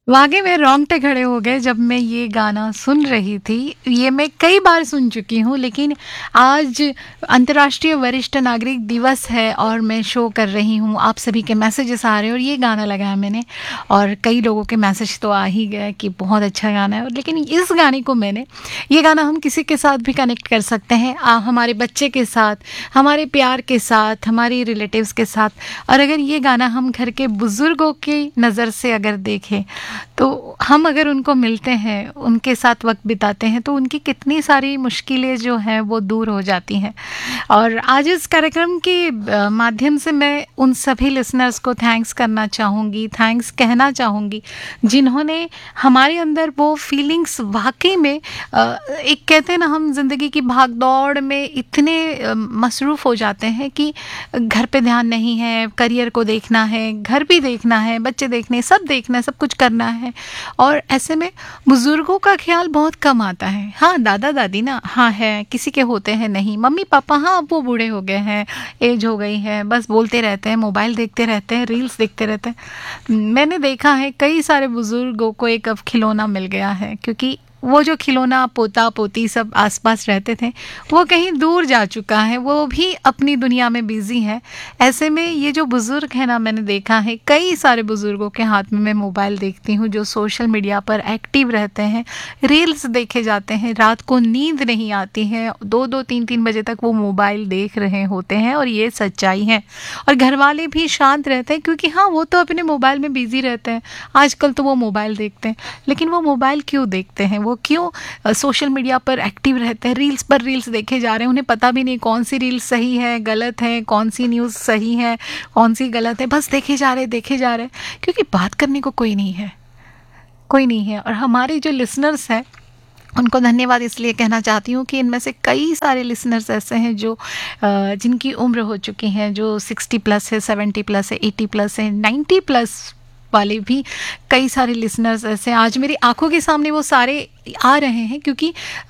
वाक़ई में रोंगटे खड़े हो गए जब मैं ये गाना सुन रही थी। ये मैं कई बार सुन चुकी हूँ, लेकिन आज अंतर्राष्ट्रीय वरिष्ठ नागरिक दिवस है और मैं शो कर रही हूँ। आप सभी के मैसेजेस आ रहे हैं और ये गाना लगाया मैंने, और कई लोगों के मैसेज तो आ ही गए कि बहुत अच्छा गाना है। और लेकिन इस गाने को मैंने, ये गाना हम किसी के साथ भी कनेक्ट कर सकते हैं, हमारे बच्चे के साथ, हमारे प्यार के साथ, हमारी रिलेटिव्स के साथ। और अगर ये गाना हम घर के बुज़ुर्गों की नज़र से अगर देखें, तो हम अगर उनको मिलते हैं, उनके साथ वक्त बिताते हैं, तो उनकी कितनी सारी मुश्किलें जो हैं वो दूर हो जाती हैं। और आज इस कार्यक्रम के माध्यम से मैं उन सभी लिसनर्स को थैंक्स करना चाहूँगी, थैंक्स कहना चाहूँगी, जिन्होंने हमारे अंदर वो फीलिंग्स वाकई में एक कहते हैं ना, हम ज़िंदगी की भाग दौड़ में इतने मसरूफ़ हो जाते हैं कि घर पे ध्यान नहीं है, करियर को देखना है, घर भी देखना है, बच्चे देखने, सब देखना है, सब कुछ करना है। और ऐसे में बुज़ुर्गों का ख्याल बहुत कम आता है। हाँ, दादा दादी ना, हाँ है, किसी के होते हैं नहीं, मम्मी पापा हाँ अब वो बूढ़े हो गए हैं, एज हो गई है, बस बोलते रहते हैं, मोबाइल देखते रहते हैं, रील्स देखते रहते हैं। मैंने देखा है कई सारे बुज़ुर्गों को एक अब खिलौना मिल गया है, क्योंकि वो जो खिलौना पोता पोती सब आसपास रहते थे, वो कहीं दूर जा चुका है, वो भी अपनी दुनिया में बिज़ी है। ऐसे में ये जो बुज़ुर्ग हैं ना, मैंने देखा है कई सारे बुज़ुर्गों के हाथ में मैं मोबाइल देखती हूँ, जो सोशल मीडिया पर एक्टिव रहते हैं, रील्स देखे जाते हैं, रात को नींद नहीं आती है, 2-2 3-3 बजे तक वो मोबाइल देख रहे होते हैं, और ये सच्चाई है। और घर वाले भी शांत रहते हैं, क्योंकि हाँ, वो तो अपने मोबाइल में बिज़ी रहते हैं, आजकल तो वो मोबाइल देखते हैं। लेकिन वो मोबाइल क्यों देखते हैं, वो क्यों सोशल मीडिया पर एक्टिव रहते हैं, रील्स पर रील्स देखे जा रहे हैं, उन्हें पता भी नहीं कौन सी रील्स सही है, गलत है, कौन सी न्यूज़ सही है, कौन सी गलत है, बस देखे जा रहे हैं, क्योंकि बात करने को कोई नहीं है, कोई नहीं है। और हमारे जो लिसनर्स हैं, उनको धन्यवाद इसलिए कहना चाहती हूँ कि इनमें से कई सारे लिसनर्स ऐसे हैं जो जिनकी उम्र हो चुकी हैं, जो 60 प्लस है, 70 प्लस है, 80 प्लस है, 90 प्लस वाले भी कई सारे लिसनर्स ऐसे आज मेरी आंखों के सामने वो सारे आ रहे हैं, क्योंकि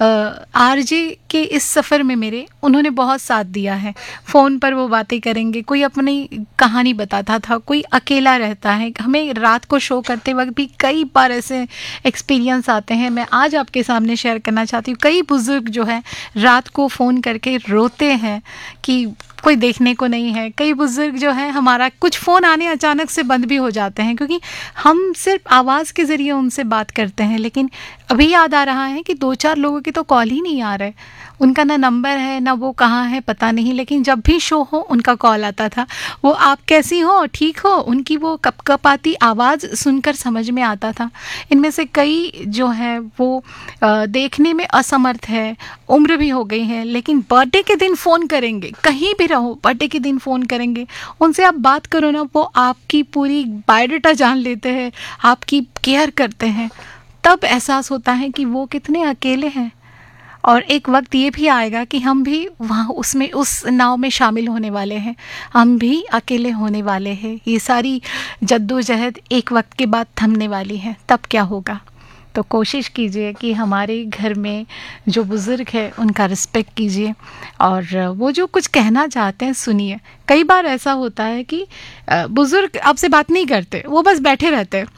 आरजे के इस सफ़र में मेरे उन्होंने बहुत साथ दिया है। फ़ोन पर वो बातें करेंगे, कोई अपनी कहानी बताता था, कोई अकेला रहता है। हमें रात को शो करते वक्त भी कई बार ऐसे एक्सपीरियंस आते हैं, मैं आज आपके सामने शेयर करना चाहती हूँ। कई बुज़ुर्ग जो हैं रात को फ़ोन करके रोते हैं कि कोई देखने को नहीं है। कई बुज़ुर्ग जो हैं, हमारा कुछ फ़ोन आने अचानक से बंद भी हो जाते हैं, क्योंकि हम सिर्फ आवाज़ के ज़रिए उनसे बात करते हैं। लेकिन अभी याद आ रहा है कि 2-4 लोगों के तो कॉल ही नहीं आ रहे, उनका ना नंबर है, ना वो कहाँ है पता नहीं, लेकिन जब भी शो हो उनका कॉल आता था। वो आप कैसी हो, ठीक हो, उनकी वो कपकपाती आवाज़ सुनकर समझ में आता था। इनमें से कई जो हैं वो देखने में असमर्थ है, उम्र भी हो गई है, लेकिन बर्थडे के दिन फ़ोन करेंगे, कहीं भी रहो बर्थडे के दिन फ़ोन करेंगे, उनसे आप बात करो ना, वो आपकी पूरी बायोडाटा जान लेते हैं, आपकी केयर करते हैं। तब एहसास होता है कि वो कितने अकेले हैं। और एक वक्त ये भी आएगा कि हम भी वहाँ उसमें उस नाव में शामिल होने वाले हैं, हम भी अकेले होने वाले हैं। ये सारी जद्दोजहद एक वक्त के बाद थमने वाली है, तब क्या होगा। तो कोशिश कीजिए कि हमारे घर में जो बुज़ुर्ग है उनका रिस्पेक्ट कीजिए, और वो जो कुछ कहना चाहते हैं सुनिए। कई बार ऐसा होता है कि बुज़ुर्ग आपसे बात नहीं करते, वो बस बैठे रहते हैं,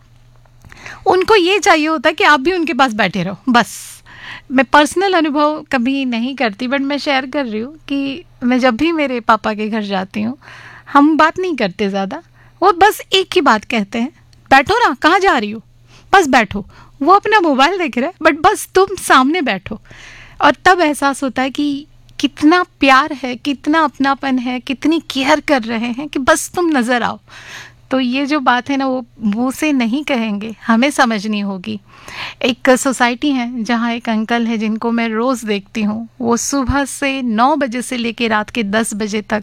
उनको ये चाहिए होता है कि आप भी उनके पास बैठे रहो, बस। मैं पर्सनल अनुभव कभी नहीं करती, बट मैं शेयर कर रही हूँ कि मैं जब भी मेरे पापा के घर जाती हूँ, हम बात नहीं करते ज़्यादा, वो बस एक ही बात कहते हैं, बैठो ना, कहाँ जा रही हो, बस बैठो। वो अपना मोबाइल देख रहे हैं, बट बस तुम सामने बैठो। और तब एहसास होता है कि कितना प्यार है, कितना अपनापन है, कितनी केयर कर रहे हैं कि बस तुम नज़र आओ। तो ये जो बात है ना, वो मुँह से नहीं कहेंगे, हमें समझनी होगी। एक सोसाइटी है जहाँ एक अंकल है जिनको मैं रोज़ देखती हूँ, वो सुबह से 9 बजे से लेकर रात के 10 बजे तक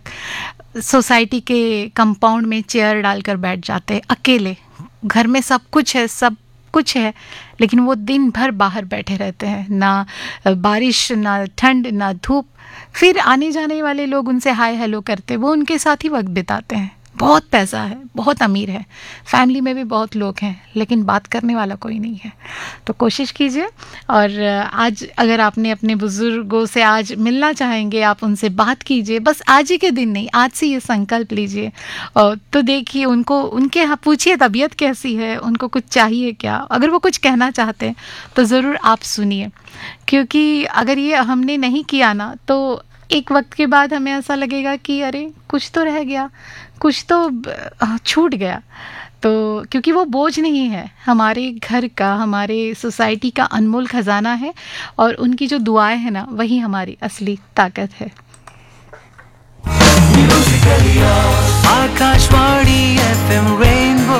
सोसाइटी के कंपाउंड में चेयर डालकर बैठ जाते हैं अकेले। घर में सब कुछ है, सब कुछ है, लेकिन वो दिन भर बाहर बैठे रहते हैं, ना बारिश, ना ठंड, ना धूप। फिर आने जाने वाले लोग उनसे हाय हेलो करते, वो उनके साथ ही वक्त बिताते हैं। बहुत पैसा है, बहुत अमीर है, फैमिली में भी बहुत लोग हैं, लेकिन बात करने वाला कोई नहीं है। तो कोशिश कीजिए। और आज अगर आपने अपने बुज़ुर्गों से आज मिलना चाहेंगे, आप उनसे बात कीजिए, बस आज ही के दिन नहीं, आज से ये संकल्प लीजिए। तो देखिए उनको, उनके यहाँ पूछिए तबीयत कैसी है, उनको कुछ चाहिए क्या, अगर वो कुछ कहना चाहते हैं तो ज़रूर आप सुनिए। क्योंकि अगर ये हमने नहीं किया ना, तो एक वक्त के बाद हमें ऐसा लगेगा कि अरे कुछ तो रह गया, कुछ तो छूट गया। तो क्योंकि वो बोझ नहीं है, हमारे घर का, हमारे सोसाइटी का अनमोल खजाना है, और उनकी जो दुआएं हैं ना, वही हमारी असली ताकत है। Akashvani FM rainbow.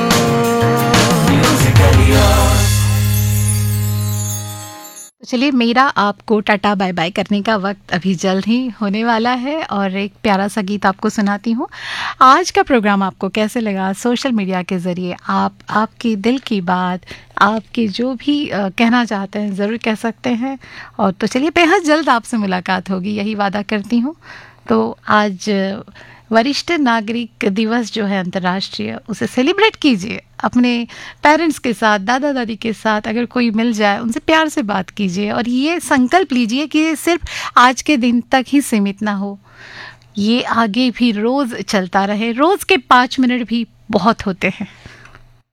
तो चलिए, मेरा आपको टाटा बाय बाय करने का वक्त अभी जल्द ही होने वाला है, और एक प्यारा सा गीत आपको सुनाती हूँ। आज का प्रोग्राम आपको कैसे लगा? सोशल मीडिया के ज़रिए आप आपकी दिल की बात, आपके जो भी कहना चाहते हैं, ज़रूर कह सकते हैं। और तो चलिए, बेहद जल्द आपसे मुलाकात होगी, यही वादा करती हूँ। तो आज वरिष्ठ नागरिक दिवस जो है अंतर्राष्ट्रीय, उसे सेलिब्रेट कीजिए अपने पेरेंट्स के साथ, दादा दादी के साथ। अगर कोई मिल जाए, उनसे प्यार से बात कीजिए, और ये संकल्प लीजिए कि ये सिर्फ आज के दिन तक ही सीमित ना हो, ये आगे भी रोज़ चलता रहे। रोज़ के 5 मिनट भी बहुत होते हैं।